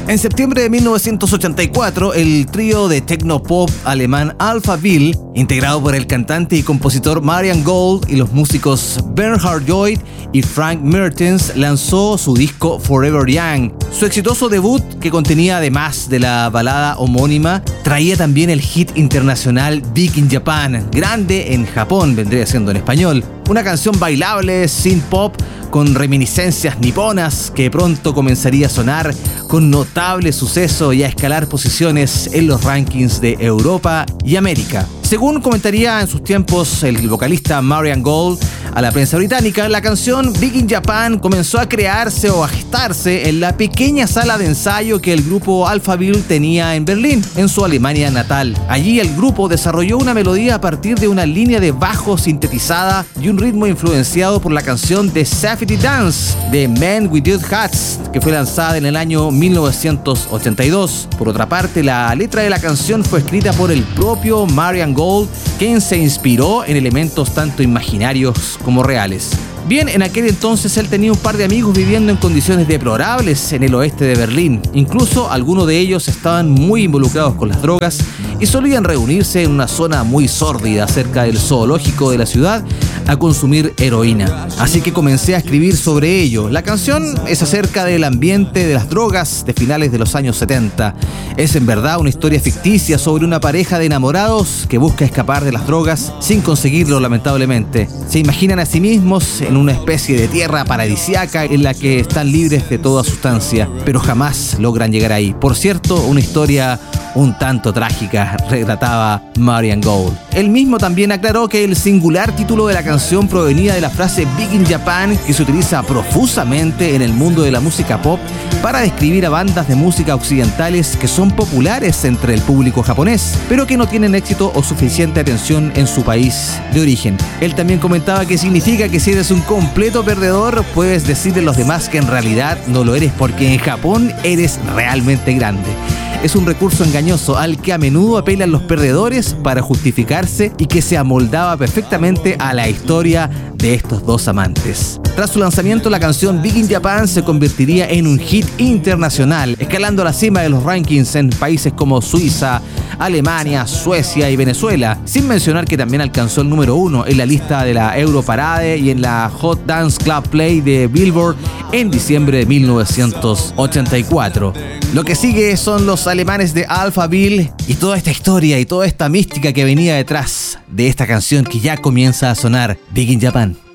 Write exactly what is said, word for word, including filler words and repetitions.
En septiembre de mil novecientos ochenta y cuatro, el trío de tecnopop alemán Alphaville, integrado por el cantante y compositor Marian Gold y los músicos Bernhard Joyd y Frank Mertens, lanzó su disco Forever Young. Su exitoso debut, que contenía además de la balada homónima, traía también el hit internacional Big in Japan, grande en Japón, vendría siendo en español. Una canción bailable, synth pop, con reminiscencias niponas que pronto comenzaría a sonar con notable suceso y a escalar posiciones en los rankings de Europa y América. Según comentaría en sus tiempos el vocalista Marian Gold a la prensa británica, la canción Big in Japan comenzó a crearse o a gestarse en la pequeña sala de ensayo que el grupo Alphaville tenía en Berlín, en su Alemania natal. Allí el grupo desarrolló una melodía a partir de una línea de bajo sintetizada y un ritmo influenciado por la canción The Safety Dance de Men Without Hats, que fue lanzada en el año mil novecientos ochenta y dos. Por otra parte, la letra de la canción fue escrita por el propio Marian Gold, quien se inspiró en elementos tanto imaginarios como reales. Bien, en aquel entonces él tenía un par de amigos viviendo en condiciones deplorables en el oeste de Berlín. Incluso algunos de ellos estaban muy involucrados con las drogas y solían reunirse en una zona muy sórdida cerca del zoológico de la ciudad a consumir heroína. Así que comencé a escribir sobre ello. La canción es acerca del ambiente de las drogas de finales de los años setenta. Es en verdad una historia ficticia sobre una pareja de enamorados que busca escapar de las drogas sin conseguirlo, lamentablemente. Se imaginan a sí mismos en una especie de tierra paradisíaca en la que están libres de toda sustancia, pero jamás logran llegar ahí. Por cierto, una historia un tanto trágica, relataba Marian Gold. Él mismo también aclaró que el singular título de la canción provenía de la frase Big in Japan, que se utiliza profusamente en el mundo de la música pop para describir a bandas de música occidentales que son populares entre el público japonés, pero que no tienen éxito o suficiente atención en su país de origen. Él también comentaba que significa que si eres un completo perdedor, puedes decirle a los demás que en realidad no lo eres porque en Japón eres realmente grande. Es un recurso engañoso al que a menudo apelan los perdedores para justificarse y que se amoldaba perfectamente a la historia de estos dos amantes. Tras su lanzamiento, la canción Big in Japan se convertiría en un hit internacional, escalando a la cima de los rankings en países como Suiza, Alemania, Suecia y Venezuela, sin mencionar que también alcanzó el número uno en la lista de la Europarade y en la Hot Dance Club Play de Billboard en diciembre de mil novecientos ochenta y cuatro. Lo que sigue son los alemanes de Alphaville y toda esta historia y toda esta mística que venía detrás de esta canción que ya comienza a sonar, Big in Japan.